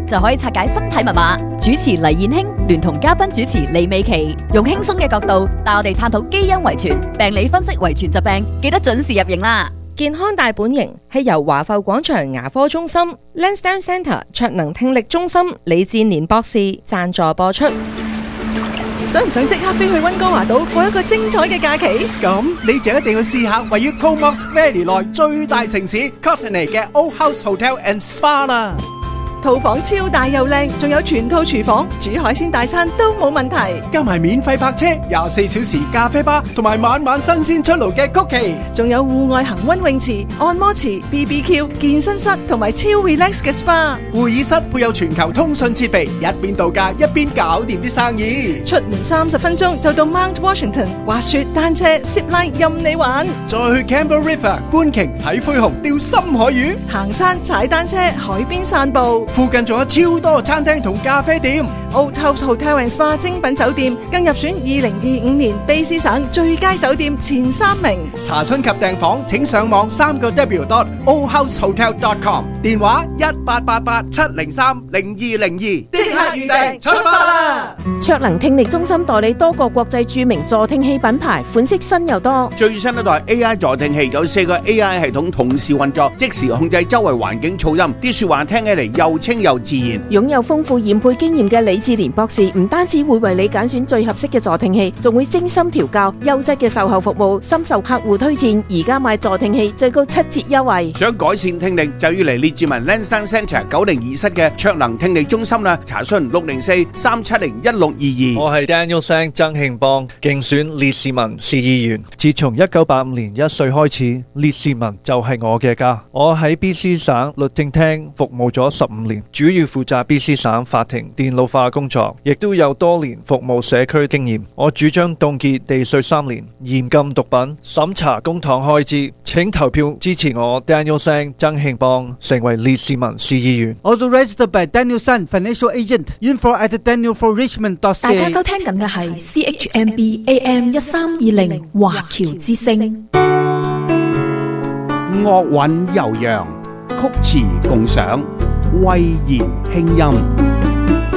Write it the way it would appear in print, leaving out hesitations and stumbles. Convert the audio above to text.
就可以拆解身體密碼。主持黎燕卿聯同嘉賓主持李美琪，用輕鬆嘅角度帶我哋探討基因遺傳、病理分析遺傳疾病，記得準時入營啦！ 健康大本營係由華埠廣場牙科中心、Lansdowne Centre 卓能聽力中心李志年博士贊助播出。 想唔想即刻飛去溫哥華島過一個精彩嘅假期？ 咁你就一定要試下位於 Comox Valley 內最大城市 Courtenay 嘅 Old House Hotel and Spa 啦。 套房超大又靚，仲有全套廚房，煮海鮮大餐都冇問題。 加埋免費泊車、24小時咖啡吧，同埋晚晚新鮮出爐嘅曲奇， 仲有戶外恒溫泳池、按摩池、BBQ、健身室同埋超 relax 嘅 SPA。 會議室配有全球通訊設備，一邊度假一邊搞掂啲生意。 出門30分鐘就到 Mount Washington， 滑雪、單車、zipline 任你玩。 再去 Campbell River 觀鯨、睇灰熊、釣深海魚， 行山、踩單車、海邊散步。 附近仲有超多餐廳同咖啡店。 Old House Hotel and Spa 精品酒店更入選2025年卑詩省最佳酒店前3名。 查詢及訂房請上網3w.oldhousehotel.com， 電話1888-703-0202，即刻預訂，出發啦！ 卓能聽力中心代理多個國際著名助聽器品牌，款式新又多。 最新一代 AI 助聽器有4個 AI 系統同時運作，即時控制周圍環境噪音，啲說話聽起嚟又清又自然。 擁有豐富研配經驗嘅李志蓮博士唔單止會為你揀選最合適嘅助聽器，仲會精心調教優質嘅售後服務，深受客戶推薦。而家買助聽器最高7折優惠。 想改善聽力就要嚟列治文 Lansdowne Centre 902室嘅卓能聽力中心啦，查詢604-370-1622。 我係 Daniel Sang 曾慶邦，競選列士文市議員。自從1985年1歲開始，列士文就係我嘅家。我喺 BC 省律政廳服務咗15年，主要負責 BC 省法庭電腦化工作，亦都有多年服務社區經驗。我主張凍結地稅3年，嚴禁毒品，審查公帑開支。請投票支持我 Daniel Sang 曾慶邦成為列士文市議員。 Also registered by Daniel San Financial Agent. Info at danielforrichmond.ca。 大家收聽緊嘅係 CHMB AM 1320華僑之聲。 樂韻悠揚，曲詞共賞，慧言輕音。